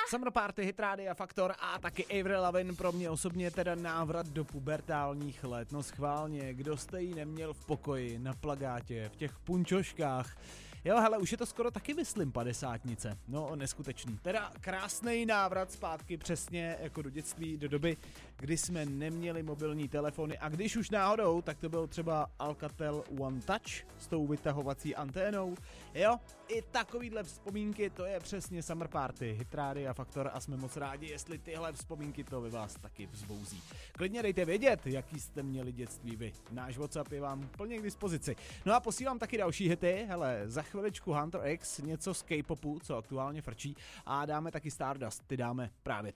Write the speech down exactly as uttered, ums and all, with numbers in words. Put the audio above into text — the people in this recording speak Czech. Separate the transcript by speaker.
Speaker 1: Summer Party, Hit Radio Faktor a taky Avril Lavigne, pro mě osobně teda návrat do pubertálních let. No schválně, kdo jste jí neměl v pokoji, na plagátě, v těch punčoškách. Jo, hele, už je to skoro taky, myslím, padesátnice. No, neskutečný. Teda krásný návrat zpátky přesně jako do dětství, do doby, kdy jsme neměli mobilní telefony a když už náhodou, tak to byl třeba Alcatel One Touch s tou vytahovací anténou. Jo, i takovýhle vzpomínky, to je přesně Summer Party, Hit Radio Faktor a jsme moc rádi, jestli tyhle vzpomínky to ve vás taky vzbouzí. Klidně dejte vědět, jaký jste měli dětství vy. Náš WhatsApp je vám plně k dispozici. No a posílám taky další hity, hele, za chviličku Hunter X, něco z K-popu, co aktuálně frčí, a dáme taky Stardust, ty dáme právě teď.